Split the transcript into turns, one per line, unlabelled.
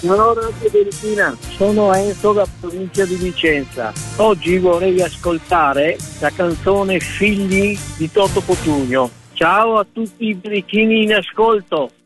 Ciao Radio Beretina, sono Enzo da provincia di Vicenza. Oggi vorrei ascoltare la canzone Figli di Toto Cotugno. Ciao a tutti i berichini in ascolto.